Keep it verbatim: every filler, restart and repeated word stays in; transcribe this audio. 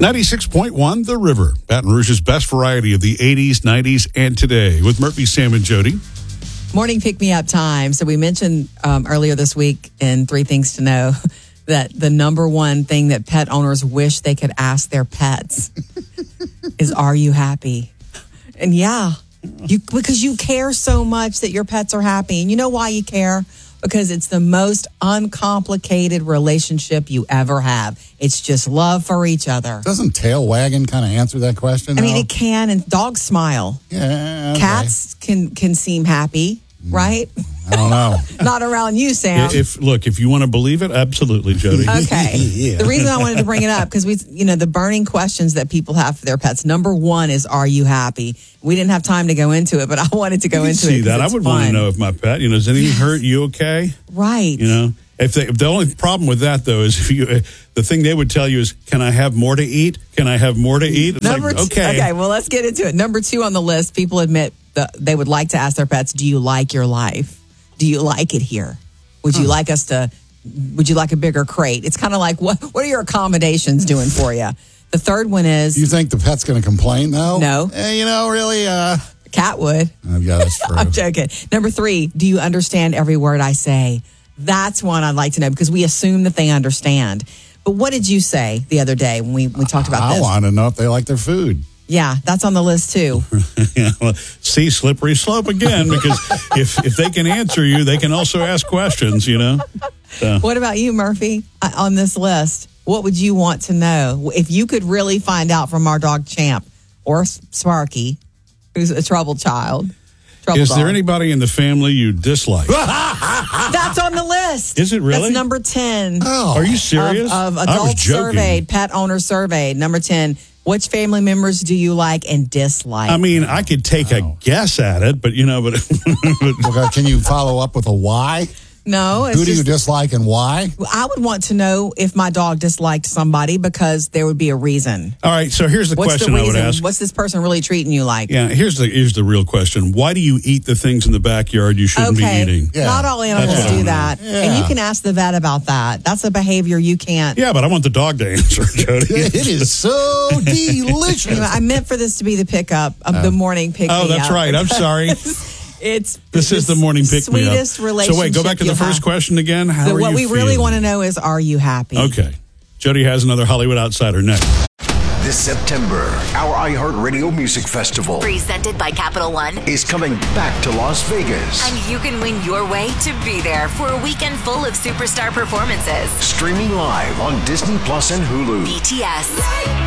ninety-six point one The River, Baton Rouge's best variety of the eighties, nineties, and today with Murphy, Sam, and Jody. Morning pick-me-up time. So we mentioned um, earlier this week in Three Things to Know that the number one thing that pet owners wish they could ask their pets is, are you happy? And yeah, you because you care so much that your pets are happy. And you know why you care? Because it's the most uncomplicated relationship you ever have. It's just love for each other. Doesn't tail wagging kind of answer that question? I mean, though? it can, and dogs smile. Yeah. Okay. Cats can can seem happy, right? I don't know. Not around you, Sam. If look, if you want to believe it, absolutely, Jody. Okay. Yeah. The reason I wanted to bring it up, because we, you know, the burning questions that people have for their pets. Number one is, are you happy? We didn't have time to go into it, but I wanted to go You can into see it. that. I would want to know if my pet, you know, is anything hurt? You okay? Right. You know, if, they, if the only problem with that though is if you, uh, the thing they would tell you is, can I have more to eat? Can I have more to eat? It's Number like, two, okay. okay. Well, let's get into it. Number two on the list, people admit that they would like to ask their pets, do you like your life? Do you like it here? Would you huh. like us to, would you like a bigger crate? It's kind of like, what What are your accommodations doing for you? The third one is... You think the pet's going to complain, though? No. Eh, you know, really... Uh... Cat would. Oh, yeah, that's true. I'm joking. Number three, do you understand every word I say? That's one I'd like to know, because we assume that they understand. But what did you say the other day when we, we talked about I this? I want to know if they like their food. Yeah, that's on the list, too. Yeah, well, see, slippery slope again, because if, if they can answer you, they can also ask questions, you know? So. What about you, Murphy, uh, on this list? What would you want to know? If you could really find out from our dog Champ or Sparky, who's a troubled child. Troubled Is dog. there anybody in the family you dislike? That's on the list. Is it really? That's number ten. Oh. Are you serious? Of, of I was adults joking. surveyed, pet owner surveyed. Number ten. Which family members do you like and dislike? I mean, I could take Oh. a guess at it, but you know, but, but Okay, can you follow up with a why? No. It's Who do just, you dislike and why? I would want to know if my dog disliked somebody, because there would be a reason. all right. So here's the What's question the I reason? would ask. What's this person really treating you like? Yeah, here's the here's the real question. Why do you eat the things in the backyard you shouldn't Okay, be eating? Yeah. not all animals That's what I do wanna that. know. And you Yeah. can ask the vet about that. That's a behavior you can't. Yeah, but I want the dog to answer, Jody. It is so delicious. Anyway, I meant for this to be the pickup of the morning pick Oh, that's right. I'm sorry. It's This is the morning pick me up. sweetest relationship. So wait, go back to the you'll first have. question again. How So are what you we really feeling? want to know is, are you happy? Okay. Jody has another Hollywood Outsider next. This September, our iHeartRadio Music Festival presented by Capital One is coming back to Las Vegas. And you can win your way to be there for a weekend full of superstar performances. Streaming live on Disney Plus and Hulu. B T S,